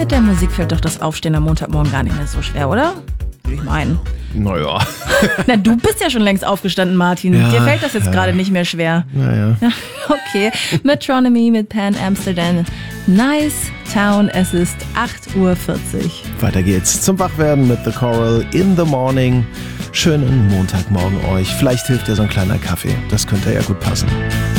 Mit der Musik fällt doch das Aufstehen am Montagmorgen gar nicht mehr so schwer, oder? Würde ich meinen. Naja. Na, du bist ja schon längst aufgestanden, Martin. Ja, Dir fällt das jetzt gerade nicht mehr schwer. Naja. Okay, Metronomy mit Pan Amsterdam. Nice Town, es ist 8:40 Uhr. Weiter geht's zum Wachwerden mit The Coral in the Morning. Schönen Montagmorgen euch. Vielleicht hilft ja so ein kleiner Kaffee. Das könnte ja gut passen.